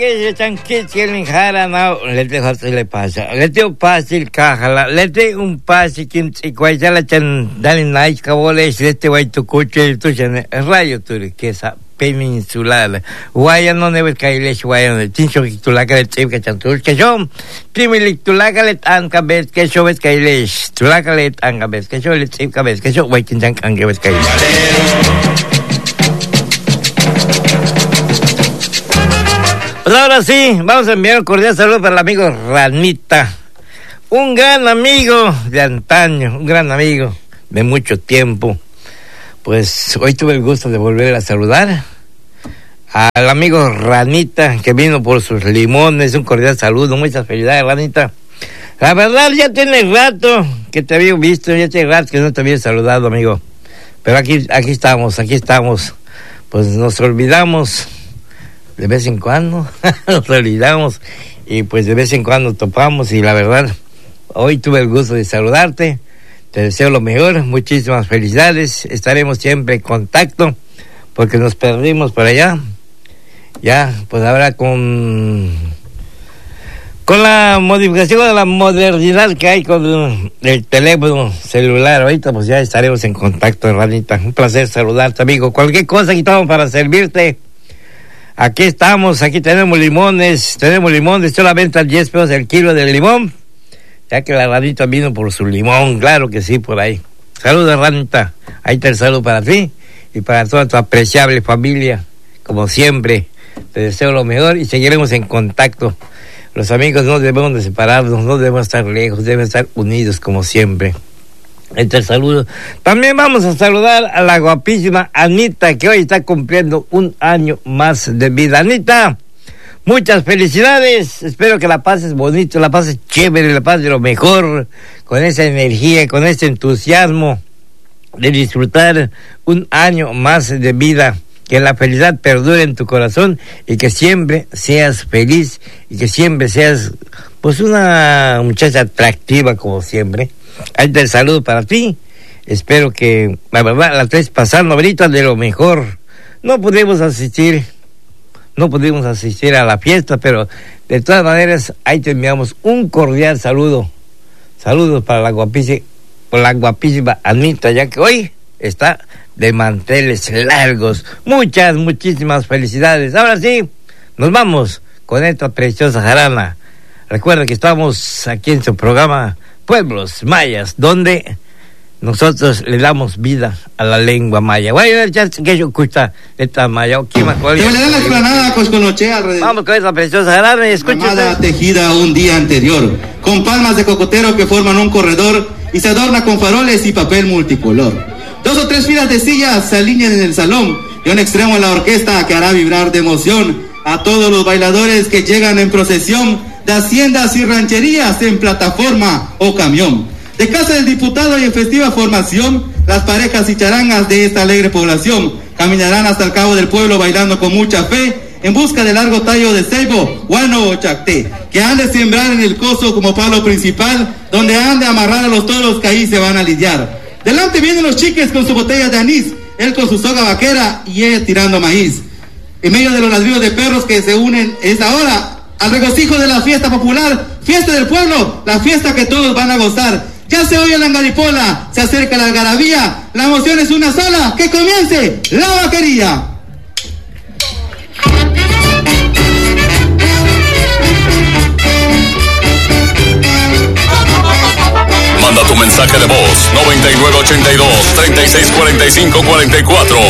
que están que tienen jara no le dejo le pasa le tengo fácil caja le tengo un pase que cuál la tan dale nice caboles este guay tu coche tu rayo tu que esa peninsular guaya no debe caerle guaya no tincho que tu la que te que chantur que yo primero tu la que tan cabez que yo ves caerle tu la que tan cabez que yo le te cabez que yo guay tin tan cabez caerle. Pues ahora sí, vamos a enviar un cordial saludo para el amigo Ranita, un gran amigo de antaño, un gran amigo de mucho tiempo. Pues hoy tuve el gusto de volver a saludar al amigo Ranita, que vino por sus limones. Un cordial saludo, muchas felicidades, Ranita. La verdad, ya tiene rato que te había visto, ya tiene rato que no te había saludado, amigo. Pero aquí estamos, pues nos olvidamos. De vez en cuando nos olvidamos y pues de vez en cuando topamos y la verdad, hoy tuve el gusto de saludarte, te deseo lo mejor, muchísimas felicidades, estaremos siempre en contacto porque nos perdimos por allá, ya pues ahora con la modificación de la modernidad que hay con el teléfono celular, ahorita pues ya estaremos en contacto, Ranita, un placer saludarte, amigo, cualquier cosa que estamos para servirte. Aquí estamos, aquí tenemos limones, solamente a 10 pesos el kilo de limón, ya que la Ranita vino por su limón, claro que sí, por ahí. Saludos, Ranita, ahí está el saludo para ti y para toda tu apreciable familia, como siempre, te deseo lo mejor y seguiremos en contacto. Los amigos no debemos de separarnos, no debemos estar lejos, debemos estar unidos como siempre. Este saludo. También vamos a saludar a la guapísima Anita, que hoy está cumpliendo un año más de vida. Anita, muchas felicidades. Espero que la pases bonito, la pases chévere, la pases lo mejor, con esa energía, con ese entusiasmo de disfrutar un año más de vida. Que la felicidad perdure en tu corazón y que siempre seas feliz y que siempre seas, pues, una muchacha atractiva como siempre. Ahí te saludo para ti. Espero que la verdad la estés pasando ahorita de lo mejor. No pudimos asistir a la fiesta, pero de todas maneras ahí te enviamos un cordial saludo. Saludos para la guapísima Anita, ya que hoy está de manteles largos. Muchísimas felicidades. Ahora sí, nos vamos con esta preciosa jarana. Recuerda que estamos aquí en su programa Pueblos Mayas, donde nosotros le damos vida a la lengua maya. Vamos con esa preciosa jarana y escucha. Tejida un día anterior, con palmas de cocotero que forman un corredor y se adorna con faroles y papel multicolor. 2 o 3 filas de sillas se alinean en el salón y un extremo en la orquesta que hará vibrar de emoción a todos los bailadores que llegan en procesión de haciendas y rancherías en plataforma o camión. De casa del diputado y en festiva formación, las parejas y charangas de esta alegre población caminarán hasta el cabo del pueblo bailando con mucha fe en busca del largo tallo de ceibo, guano o chacté, que han de sembrar en el coso como palo principal, donde han de amarrar a los toros que ahí se van a lidiar. Delante vienen los chiques con su botella de anís, él con su soga vaquera y ella tirando maíz. En medio de los ladridos de perros que se unen esta hora al regocijo de la fiesta popular, fiesta del pueblo, la fiesta que todos van a gozar. Ya se oye la angaripola, se acerca la algarabía, la emoción es una sola, que comience la vaquería. Manda tu mensaje de voz 9982-3645-44